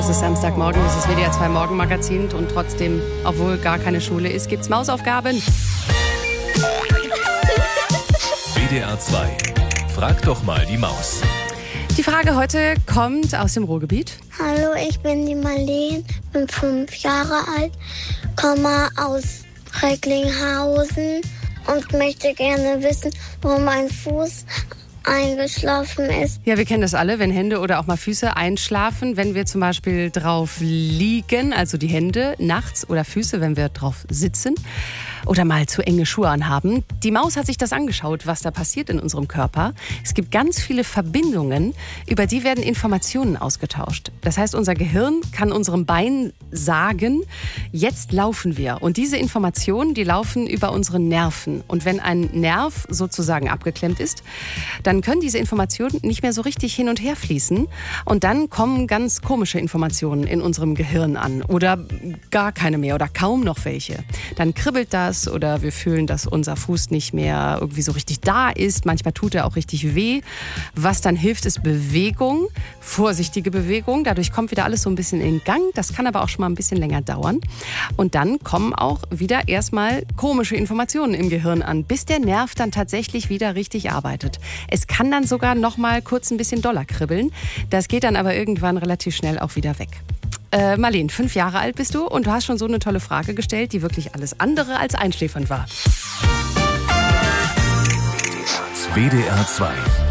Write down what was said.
Es ist Samstagmorgen, es ist WDR 2 Morgenmagazin und trotzdem, obwohl gar keine Schule ist, gibt's Mausaufgaben. WDR 2. Frag doch mal die Maus. Die Frage heute kommt aus dem Ruhrgebiet. Hallo, ich bin die Marleen, bin 5 Jahre alt, komme aus Recklinghausen und möchte gerne wissen, warum mein Fuß eingeschlafen ist. Ja, wir kennen das alle, wenn Hände oder auch mal Füße einschlafen, wenn wir zum Beispiel drauf liegen, also die Hände nachts oder Füße, wenn wir drauf sitzen oder mal zu enge Schuhe anhaben. Die Maus hat sich das angeschaut, was da passiert in unserem Körper. Es gibt ganz viele Verbindungen, über die werden Informationen ausgetauscht. Das heißt, unser Gehirn kann unserem Bein sagen, jetzt laufen wir. Und diese Informationen, die laufen über unsere Nerven. Und wenn ein Nerv sozusagen abgeklemmt ist, dann können diese Informationen nicht mehr so richtig hin und her fließen. Und dann kommen ganz komische Informationen in unserem Gehirn an. Oder gar keine mehr oder kaum noch welche. Dann kribbelt das oder wir fühlen, dass unser Fuß nicht mehr irgendwie so richtig da ist. Manchmal tut er auch richtig weh. Was dann hilft, ist Bewegung, vorsichtige Bewegung. Dadurch kommt wieder alles so ein bisschen in Gang. Das kann aber auch schon mal ein bisschen länger dauern. Und dann kommen auch wieder erstmal komische Informationen im Gehirn an, bis der Nerv dann tatsächlich wieder richtig arbeitet. Es kann dann sogar noch mal kurz ein bisschen doller kribbeln. Das geht dann aber irgendwann relativ schnell auch wieder weg. Marleen, 5 Jahre alt bist du und du hast schon so eine tolle Frage gestellt, die wirklich alles andere als einschläfernd war. WDR 2.